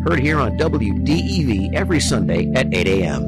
Heard here on WDEV every Sunday at 8 a.m.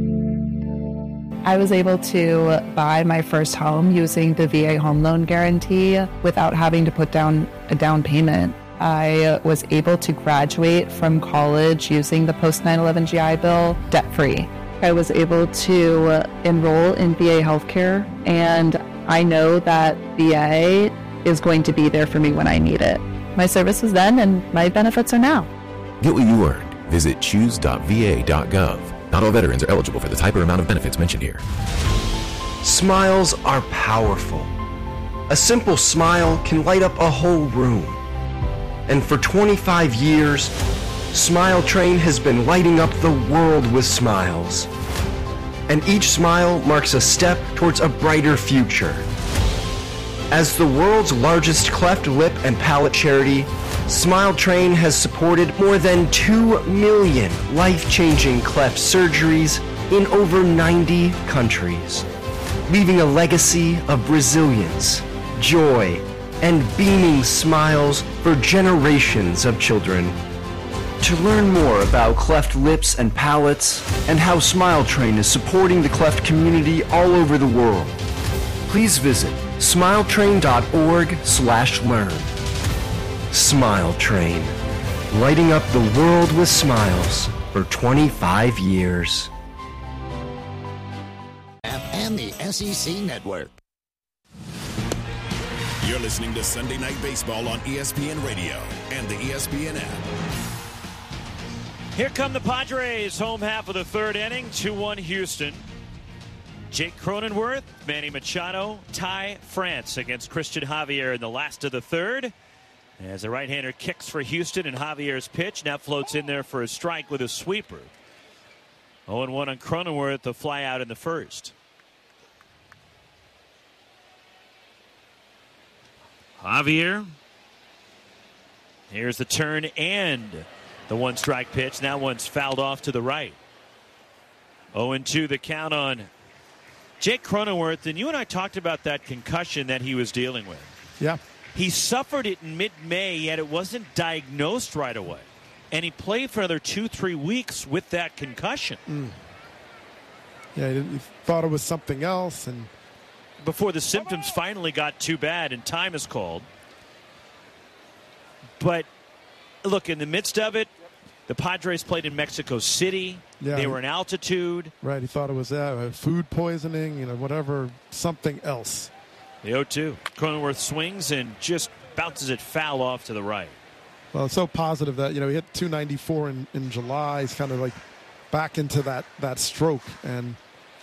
I was able to buy my first home using the VA home loan guarantee without having to put down a down payment. I was able to graduate from college using the post 9/11 GI Bill debt-free. I was able to enroll in VA healthcare, and I know that VA is going to be there for me when I need it. My service was then, and my benefits are now. Get what you earned. Visit choose.va.gov. Not all veterans are eligible for the type or amount of benefits mentioned here. Smiles are powerful. A simple smile can light up a whole room. And for 25 years, Smile Train has been lighting up the world with smiles. And each smile marks a step towards a brighter future. As the world's largest cleft lip and palate charity, Smile Train has supported more than 2 million life-changing cleft surgeries in over 90 countries, leaving a legacy of resilience, joy, and beaming smiles for generations of children. To learn more about cleft lips and palates and how Smile Train is supporting the cleft community all over the world, please visit smiletrain.org/learn. Smile Train, lighting up the world with smiles for 25 years. And the SEC Network. You're listening to Sunday Night Baseball on ESPN Radio and the ESPN app. Here come the Padres, home half of the third inning, 2-1 Houston. Jake Cronenworth, Manny Machado, Ty France against Christian Javier in the last of the third. As the right-hander kicks for Houston, and Javier's pitch now floats in there for a strike with a sweeper. 0-1 on Cronenworth, the fly out in the first. Javier. Here's the turn and the one-strike pitch. Now one's fouled off to the right. 0-2 the count on Jake Cronenworth. And you and I talked about that concussion that he was dealing with. Yeah. He suffered it in mid-May, yet it wasn't diagnosed right away. And he played for another 2-3 weeks with that concussion. Yeah, he thought it was something else. And before the symptoms finally got too bad and time is called. But, look, in the midst of it, the Padres played in Mexico City. Yeah. They were in altitude. Right, he thought it was food poisoning, whatever, something else. The 0-2. Cronenworth swings and just bounces it foul off to the right. Well, it's so positive that, he hit 294 in July. He's kind of like back into that stroke. And,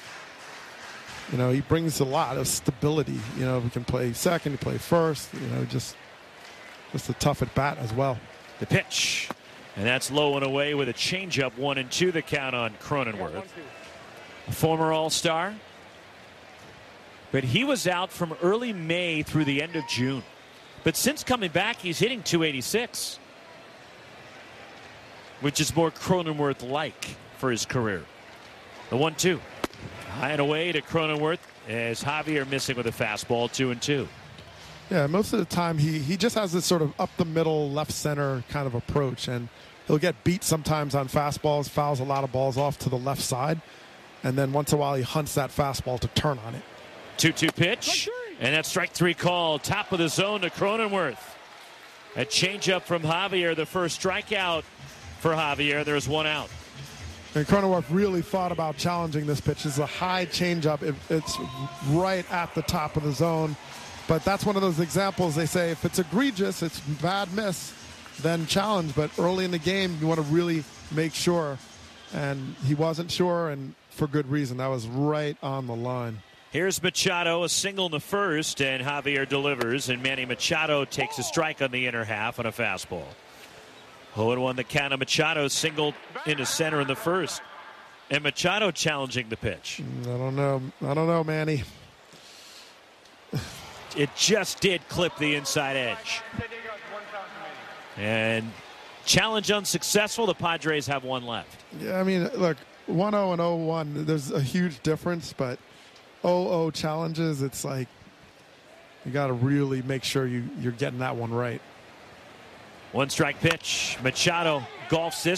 he brings a lot of stability. He can play second, he play first, just a tough at bat as well. The pitch. And that's low and away with a changeup. 1-2 the count on Cronenworth. A former All-Star. But he was out from early May through the end of June. But since coming back, he's hitting .286, which is more Cronenworth-like for his career. The 1-2. High and away to Cronenworth as Javier missing with a fastball. 2-2. Yeah, most of the time he just has this sort of up-the-middle, left-center kind of approach. And he'll get beat sometimes on fastballs, fouls a lot of balls off to the left side. And then once in a while he hunts that fastball to turn on it. 2-2 pitch, and that strike three call. Top of the zone to Cronenworth. A changeup from Javier, the first strikeout for Javier. There's one out. And Cronenworth really thought about challenging this pitch. It's a high changeup. It's right at the top of the zone. But that's one of those examples they say if it's egregious, it's bad miss, then challenge. But early in the game, you want to really make sure. And he wasn't sure, and for good reason. That was right on the line. Here's Machado, a single in the first, and Javier delivers, and Manny Machado takes a strike on the inner half on a fastball. 0-1 the count of Machado, singled into center in the first. And Machado challenging the pitch. I don't know, Manny. It just did clip the inside edge. And challenge unsuccessful. The Padres have one left. Yeah, I mean, look, 1-0 and 0-1, there's a huge difference, but 0-0 challenges, it's like you got to really make sure you're getting that one right. One strike pitch. Machado golfs this.